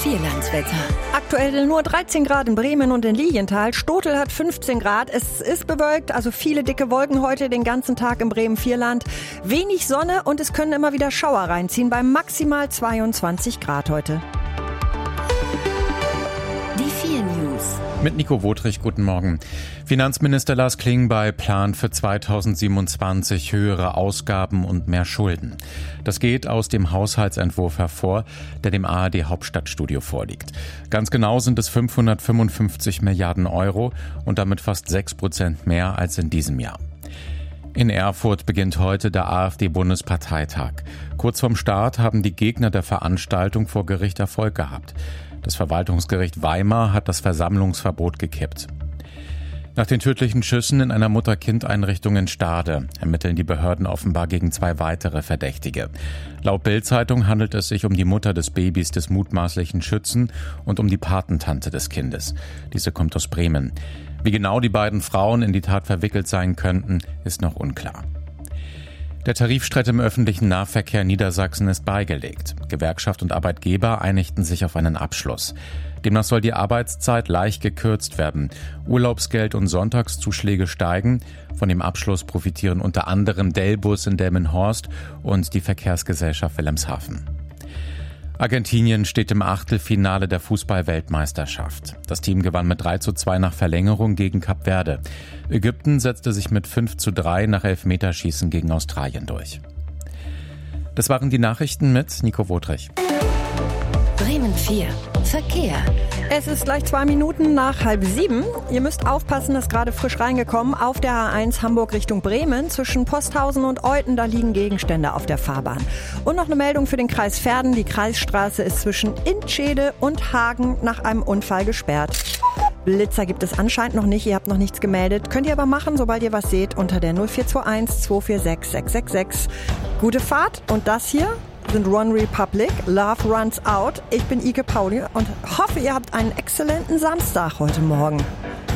Vierlandswetter. Aktuell nur 13 Grad in Bremen und in Lilienthal. Stotel hat 15 Grad. Es ist bewölkt, also viele dicke Wolken heute den ganzen Tag im Bremen-Vierland. Wenig Sonne und es können immer wieder Schauer reinziehen bei maximal 22 Grad heute. Die 4 News. Mit Nico Wotrich, guten Morgen. Finanzminister Lars Klingbeil plant für 2027 höhere Ausgaben und mehr Schulden. Das geht aus dem Haushaltsentwurf hervor, der dem ARD Hauptstadtstudio vorliegt. Ganz genau sind es 555 Milliarden Euro und damit fast 6% mehr als in diesem Jahr. In Erfurt beginnt heute der AfD-Bundesparteitag. Kurz vorm Start haben die Gegner der Veranstaltung vor Gericht Erfolg gehabt. Das Verwaltungsgericht Weimar hat das Versammlungsverbot gekippt. Nach den tödlichen Schüssen in einer Mutter-Kind-Einrichtung in Stade ermitteln die Behörden offenbar gegen 2 weitere Verdächtige. Laut Bild-Zeitung handelt es sich um die Mutter des Babys des mutmaßlichen Schützen und um die Patentante des Kindes. Diese kommt aus Bremen. Wie genau die beiden Frauen in die Tat verwickelt sein könnten, ist noch unklar. Der Tarifstreit im öffentlichen Nahverkehr in Niedersachsen ist beigelegt. Gewerkschaft und Arbeitgeber einigten sich auf einen Abschluss. Demnach soll die Arbeitszeit leicht gekürzt werden. Urlaubsgeld und Sonntagszuschläge steigen. Von dem Abschluss profitieren unter anderem Delbus in Delmenhorst und die Verkehrsgesellschaft Wilhelmshaven. Argentinien steht im Achtelfinale der Fußball-Weltmeisterschaft. Das Team gewann mit 3:2 nach Verlängerung gegen Kap Verde. Ägypten setzte sich mit 5:3 nach Elfmeterschießen gegen Australien durch. Das waren die Nachrichten mit Nico Wotrich. Bremen 4. Verkehr. Es ist gleich 2 Minuten nach 6:30. Ihr müsst aufpassen, ist gerade frisch reingekommen. Auf der A1 Hamburg Richtung Bremen zwischen Posthausen und Euthen, da liegen Gegenstände auf der Fahrbahn. Und noch eine Meldung für den Kreis Verden. Die Kreisstraße ist zwischen Intschede und Hagen nach einem Unfall gesperrt. Blitzer gibt es anscheinend noch nicht, ihr habt noch nichts gemeldet. Könnt ihr aber machen, sobald ihr was seht, unter der 0421 246 666. Gute Fahrt und das hier sind One Republic, Love Runs Out. Ich bin Ike Pauli und hoffe, ihr habt einen exzellenten Samstag heute Morgen.